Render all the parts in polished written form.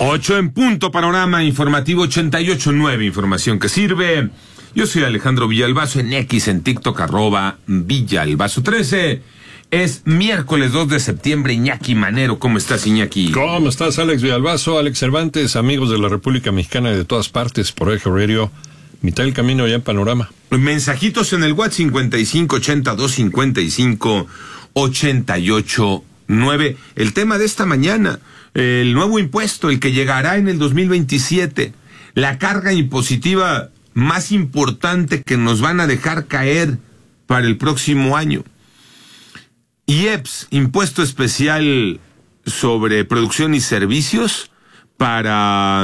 8 en punto, panorama informativo 88.9, información que sirve. Yo soy Alejandro Villalbazo, en X, en TikTok, @Villalbazo13. Es miércoles 2 de septiembre, Iñaki Manero. ¿Cómo estás, Iñaki? ¿Cómo estás, Alex Villalbazo, Alex Cervantes, amigos de la República Mexicana y de todas partes por Eje Radio? Mitad del camino ya en panorama. Mensajitos en el WhatsApp 558255889. El tema de esta mañana, el nuevo impuesto, el que llegará en el 2027. La carga impositiva más importante que nos van a dejar caer para el próximo año. IEPS, Impuesto Especial sobre Producción y Servicios para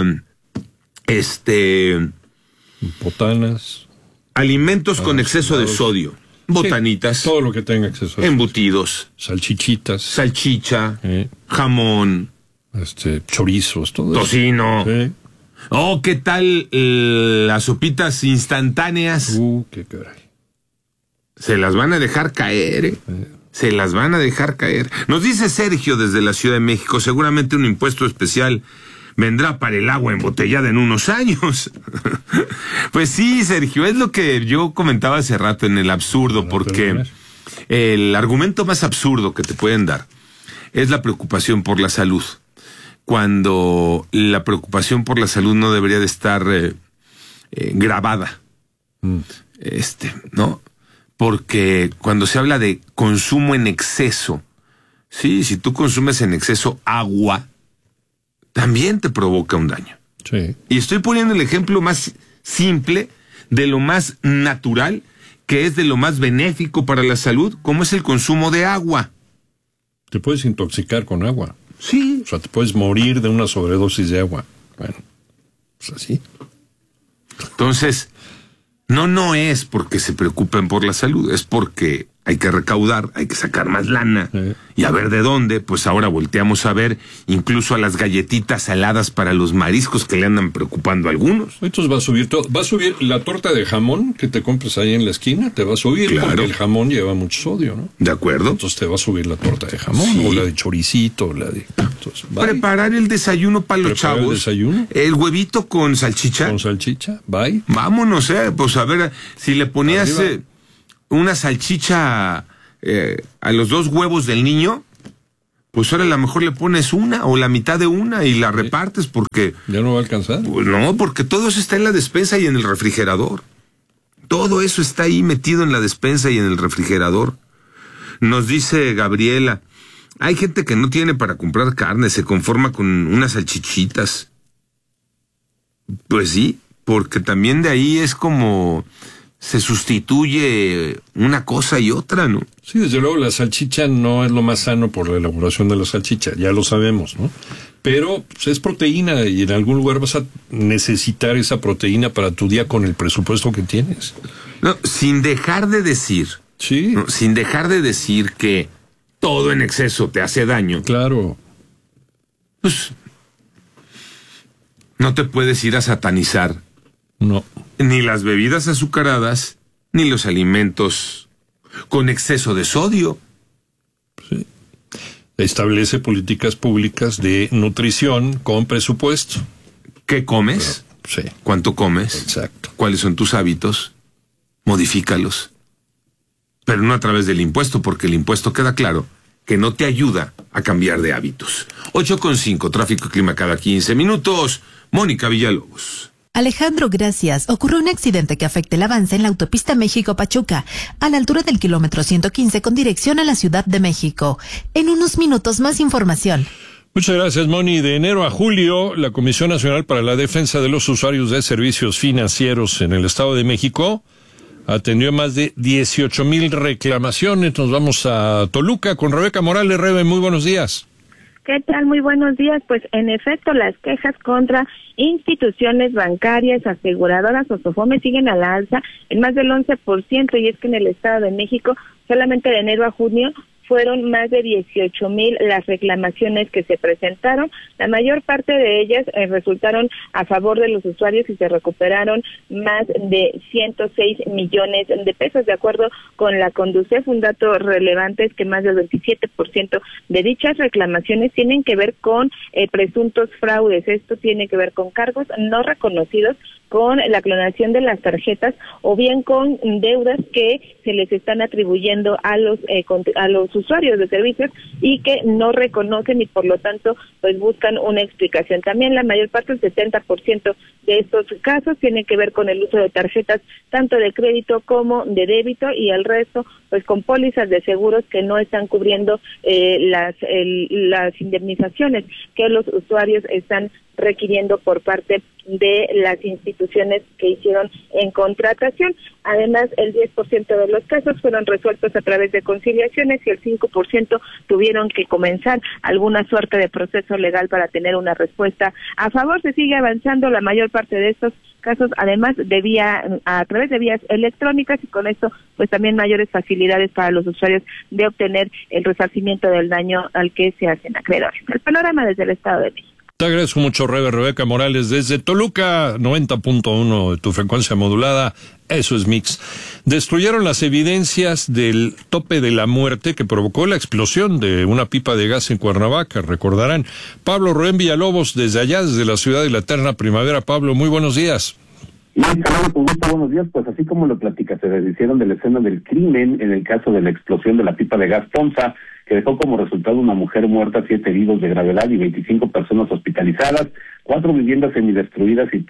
botanas, alimentos con exceso de sodio, botanitas, sí, todo lo que tenga exceso de embutidos, salchichitas, salchicha, jamón, chorizos, todo tocino. eso. Sí. Oh, ¿qué tal las sopitas instantáneas? Qué caray. Se las van a dejar caer, Se las van a dejar caer. Nos dice Sergio desde la Ciudad de México, seguramente un impuesto especial vendrá para el agua embotellada en unos años. Pues sí, Sergio, es lo que yo comentaba hace rato en el absurdo, porque el argumento más absurdo que te pueden dar es la preocupación por la salud, cuando la preocupación por la salud no debería de estar grabada, ¿no? Porque cuando se habla de consumo en exceso, sí, si tú consumes en exceso agua, también te provoca un daño. Sí. Y estoy poniendo el ejemplo más simple, de lo más natural, que es de lo más benéfico para la salud, como es el consumo de agua. Te puedes intoxicar con agua. Sí. O sea, te puedes morir de una sobredosis de agua. Bueno, pues así. Entonces, no es porque se preocupen por la salud, es porque hay que recaudar, hay que sacar más lana, y a ver de dónde. Pues ahora volteamos a ver incluso a las galletitas saladas para los mariscos que le andan preocupando a algunos. Entonces va a subir todo. Va a subir la torta de jamón que te compras ahí en la esquina, te va a subir, claro, porque el jamón lleva mucho sodio, ¿no? De acuerdo. Entonces te va a subir la torta de jamón, sí, o la de choricito, Entonces, preparar el desayuno para los chavos. ¿El desayuno? El huevito con salchicha. Con salchicha, bye. Vámonos, pues a ver, si le ponías una salchicha a los 2 huevos del niño, pues ahora a lo mejor le pones una o la mitad de una y la repartes, porque ya no va a alcanzar. Pues no, porque todo eso está en la despensa y en el refrigerador. Todo eso está ahí metido en la despensa y en el refrigerador. Nos dice Gabriela, hay gente que no tiene para comprar carne, se conforma con unas salchichitas. Pues sí, porque también de ahí es como se sustituye una cosa y otra, ¿no? Sí, desde luego la salchicha no es lo más sano por la elaboración de la salchicha, ya lo sabemos, ¿no? Pero pues, es proteína y en algún lugar vas a necesitar esa proteína para tu día con el presupuesto que tienes. No, sin dejar de decir, sí, no, sin dejar de decir que todo en exceso te hace daño. Claro. Pues no te puedes ir a satanizar. No. Ni las bebidas azucaradas, ni los alimentos con exceso de sodio. Sí. Establece políticas públicas de nutrición con presupuesto. ¿Qué comes? Sí. ¿Cuánto comes? Exacto. ¿Cuáles son tus hábitos? Modifícalos. Pero no a través del impuesto, porque el impuesto queda claro que no te ayuda a cambiar de hábitos. 8:05, tráfico y clima cada 15 minutos. Mónica Villalobos. Alejandro, gracias. Ocurrió un accidente que afecta el avance en la autopista México-Pachuca, a la altura del kilómetro 115 con dirección a la Ciudad de México. En unos minutos más información. Muchas gracias, Moni. De enero a julio, la Comisión Nacional para la Defensa de los Usuarios de Servicios Financieros en el Estado de México atendió más de 18,000 reclamaciones. Nos vamos a Toluca con Rebeca Morales. Rebe, muy buenos días. ¿Qué tal? Muy buenos días. Pues en efecto, las quejas contra instituciones bancarias, aseguradoras o SOFOME siguen a la alza en más del 11%, y es que en el Estado de México solamente de enero a junio fueron más de 18,000 las reclamaciones que se presentaron. La mayor parte de ellas resultaron a favor de los usuarios y se recuperaron más de 106 millones de pesos. De acuerdo con la Conducef, un dato relevante es que más del 27% de dichas reclamaciones tienen que ver con presuntos fraudes. Esto tiene que ver con cargos no reconocidos, con la clonación de las tarjetas o bien con deudas que se les están atribuyendo a los usuarios de servicios y que no reconocen y por lo tanto pues buscan una explicación. También la mayor parte, el 70% de estos casos tienen que ver con el uso de tarjetas tanto de crédito como de débito y el resto pues con pólizas de seguros que no están cubriendo las indemnizaciones que los usuarios están requiriendo por parte de las instituciones que hicieron en contratación. Además, el 10% de los casos fueron resueltos a través de conciliaciones y el 5% tuvieron que comenzar alguna suerte de proceso legal para tener una respuesta a favor. Se sigue avanzando la mayor parte de estos casos, además a través de vías electrónicas y con esto pues también mayores facilidades para los usuarios de obtener el resarcimiento del daño al que se hacen acreedores. El panorama desde el Estado de México. Te agradezco mucho, Rebeca Morales, desde Toluca, 90.1 de tu frecuencia modulada. Eso es Mix. Destruyeron las evidencias del tope de la muerte que provocó la explosión de una pipa de gas en Cuernavaca, recordarán. Pablo Rubén Villalobos, desde allá, desde la ciudad de la eterna primavera. Pablo, muy buenos días. Buenos días. Pues así como lo platicas, se deshicieron de la escena del crimen en el caso de la explosión de la pipa de gas Tonsa, que dejó como resultado una mujer muerta, 7 heridos de gravedad y 25 personas hospitalizadas, 4 viviendas semidestruidas y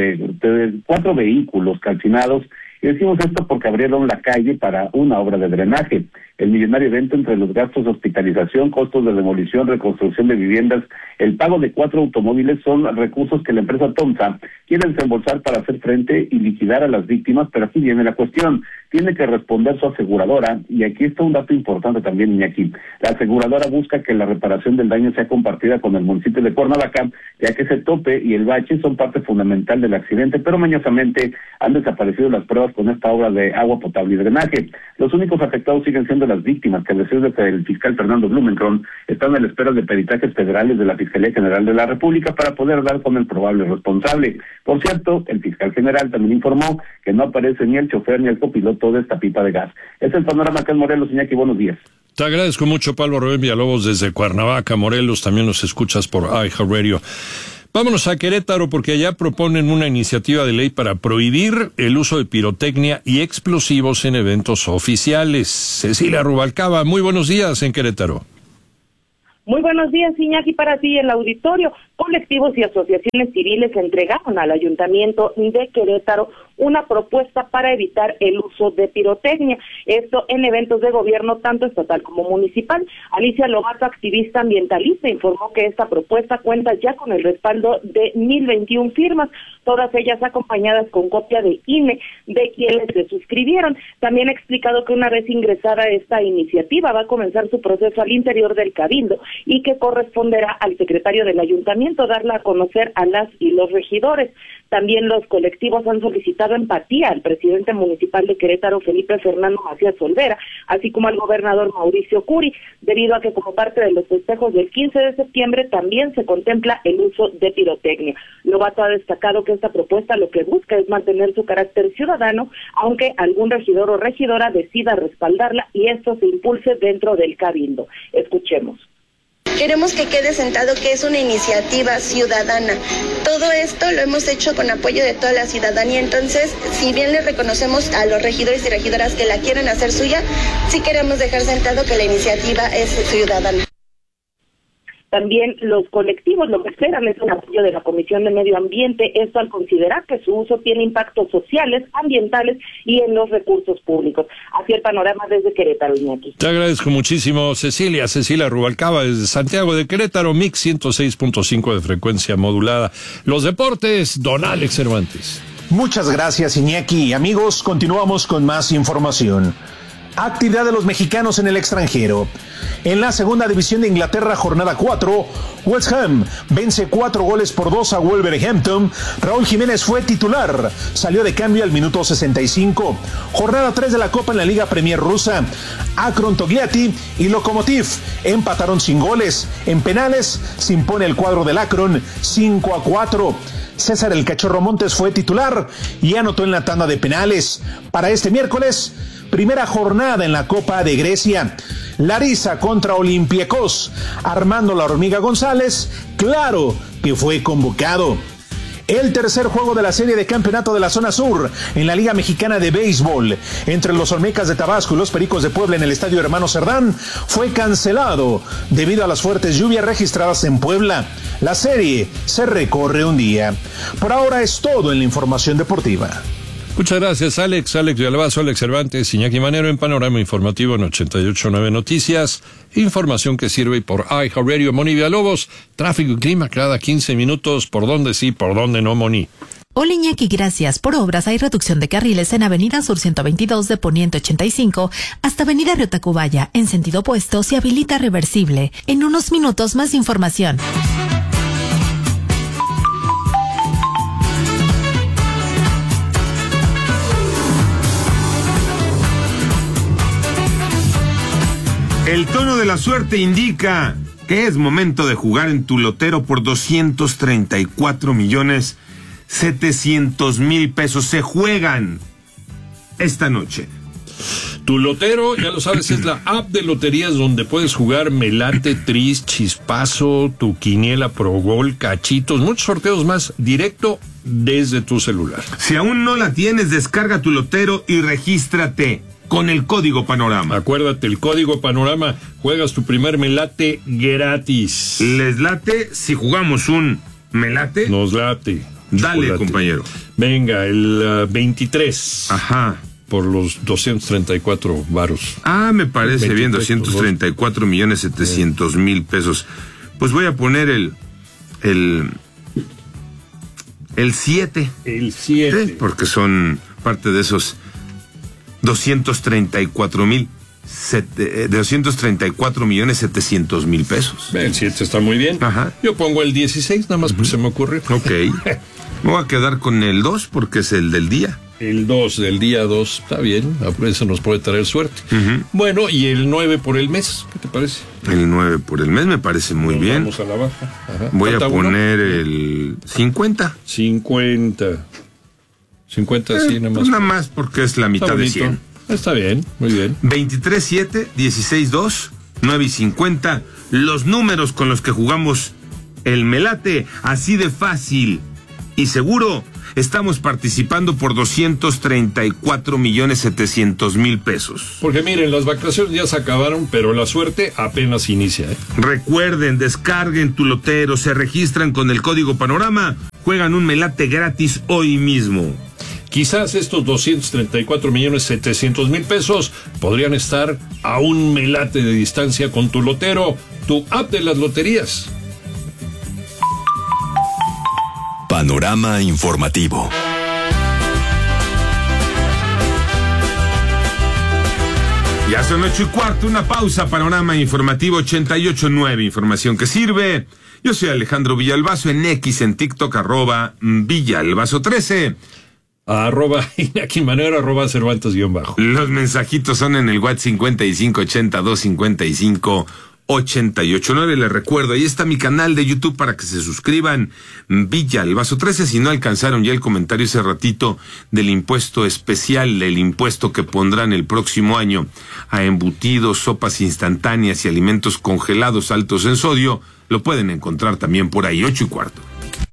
4 vehículos calcinados. Y decimos esto porque abrieron la calle para una obra de drenaje. El millonario evento entre los gastos de hospitalización, costos de demolición, reconstrucción de viviendas, el pago de 4 automóviles son recursos que la empresa Tonsa quiere desembolsar para hacer frente y liquidar a las víctimas, pero aquí viene la cuestión. Tiene que responder su aseguradora, y aquí está un dato importante también, Iñaki. La aseguradora busca que la reparación del daño sea compartida con el municipio de Cuernavaca, ya que ese tope y el bache son parte fundamental del accidente, pero mañosamente han desaparecido las pruebas con esta obra de agua potable y drenaje. Los únicos afectados siguen siendo las víctimas, que al decir del fiscal Fernando Blumenthal están a la espera de peritajes federales de la Fiscalía General de la República para poder dar con el probable responsable. Por cierto, el fiscal general también informó que no aparece ni el chofer ni el copiloto de esta pipa de gas. Es el panorama acá en Morelos, Iñaki, buenos días. Te agradezco mucho, Pablo Rubén Villalobos, desde Cuernavaca, Morelos. También nos escuchas por iHeartRadio. Vámonos a Querétaro, porque allá proponen una iniciativa de ley para prohibir el uso de pirotecnia y explosivos en eventos oficiales. Cecilia Rubalcaba, muy buenos días en Querétaro. Muy buenos días, Iñaki, para ti el auditorio. Colectivos y asociaciones civiles entregaron al Ayuntamiento de Querétaro una propuesta para evitar el uso de pirotecnia, esto en eventos de gobierno tanto estatal como municipal. Alicia Lobato, activista ambientalista, informó que esta propuesta cuenta ya con el respaldo de 1,021 firmas, todas ellas acompañadas con copia de INE de quienes se suscribieron. También ha explicado que una vez ingresada esta iniciativa va a comenzar su proceso al interior del Cabildo y que corresponderá al secretario del Ayuntamiento darla a conocer a las y los regidores. También los colectivos han solicitado empatía al presidente municipal de Querétaro, Felipe Fernando Macías Olvera, así como al gobernador Mauricio Curi, debido a que como parte de los festejos del 15 de septiembre también se contempla el uso de pirotecnia. Lobato ha destacado que esta propuesta lo que busca es mantener su carácter ciudadano, aunque algún regidor o regidora decida respaldarla y esto se impulse dentro del Cabildo. Escuchemos. Queremos que quede sentado que es una iniciativa ciudadana. Todo esto lo hemos hecho con apoyo de toda la ciudadanía. Entonces, si bien le reconocemos a los regidores y regidoras que la quieren hacer suya, sí queremos dejar sentado que la iniciativa es ciudadana. También los colectivos lo que esperan es un apoyo de la Comisión de Medio Ambiente, esto al considerar que su uso tiene impactos sociales, ambientales y en los recursos públicos. Así el panorama desde Querétaro, Iñaki. Te agradezco muchísimo, Cecilia Rubalcaba, desde Santiago de Querétaro, Mix 106.5 de frecuencia modulada. Los deportes, don Alex Cervantes. Muchas gracias, Iñaki. Amigos, continuamos con más información. Actividad de los mexicanos en el extranjero. En la segunda división de Inglaterra, jornada 4, West Ham vence 4-2 a Wolverhampton. Raúl Jiménez fue titular, salió de cambio al minuto 65. Jornada 3 de la Copa en la Liga Premier rusa. Akron Togliatti y Lokomotiv empataron sin goles. En penales se impone el cuadro del Akron 5-4. César el Cachorro Montes fue titular y anotó en la tanda de penales. Para este miércoles, primera jornada en la Copa de Grecia. Larissa contra Olympiacos. Armando La Hormiga González, claro que fue convocado. El tercer juego de la serie de campeonato de la zona sur en la Liga Mexicana de Béisbol entre los Olmecas de Tabasco y los Pericos de Puebla en el Estadio Hermano Cerdán fue cancelado debido a las fuertes lluvias registradas en Puebla. La serie se recorre un día. Por ahora es todo en la información deportiva. Muchas gracias, Alex Villalbazo, Alex Cervantes, Iñaki Manero en Panorama Informativo en 88.9 Noticias. Información que sirve por iHeartRadio. Moni Villalobos, tráfico y clima cada 15 minutos. ¿Por dónde sí, por dónde no, Moni? Hola Iñaki, gracias. Por obras hay reducción de carriles en Avenida Sur 122 de Poniente 85 hasta Avenida Río Tacubaya. En sentido opuesto se habilita reversible. En unos minutos más información. El tono de la suerte indica que es momento de jugar en tu lotero por 234,700,000 pesos. Se juegan esta noche. Tu lotero, ya lo sabes, es la app de loterías donde puedes jugar Melate, Tris, Chispazo, tu Quiniela, Pro Gol, Cachitos, muchos sorteos más directo desde tu celular. Si aún no la tienes, descarga tu lotero y regístrate con el código Panorama. Acuérdate, el código Panorama, juegas tu primer Melate gratis. ¿Les late si jugamos un Melate? Nos late. Dale, Chocolate. compañero. Venga, el 23. Ajá. Por los 234 varos. Ah, me parece 23, bien, 234,700,000 pesos. Pues voy a poner el 7. El 7. ¿Sí? Porque son parte de esos 234,700,000 pesos. El 7 está muy bien. Ajá. Yo pongo el 16, nada más pues se me ocurre. Ok. Me voy a quedar con el 2 porque es el del día. El 2, del día 2, está bien. Eso nos puede traer suerte. Uh-huh. Bueno, y el 9 por el mes, ¿qué te parece? El 9 por el mes me parece muy bien. Vamos a la baja. Ajá. Voy a poner el 50. 50, sí, nada más. Nada más porque es la mitad de 100. Está bien, muy bien. 23-7, 16-2, 9 y 50. Los números con los que jugamos el Melate, así de fácil y seguro. Estamos participando por 234,700,000 pesos. Porque miren, las vacaciones ya se acabaron, pero la suerte apenas inicia. Recuerden, descarguen tu lotero, se registran con el código Panorama, juegan un Melate gratis hoy mismo. Quizás estos 234,700,000 pesos podrían estar a un Melate de distancia con tu lotero, tu app de las loterías. Panorama Informativo. Ya son 8:15, una pausa. Panorama Informativo 88.9, información que sirve. Yo soy Alejandro Villalbazo, en X, en TikTok, @Villalbazo13. Iñaki Manero, @Cervantes_. Los mensajitos son en el WhatsApp 5580-255-889. Les recuerdo, ahí está mi canal de YouTube para que se suscriban, Villalbazo13. Si no alcanzaron ya el comentario ese ratito del impuesto especial, del impuesto que pondrán el próximo año a embutidos, sopas instantáneas y alimentos congelados altos en sodio, lo pueden encontrar también por ahí, 8:15.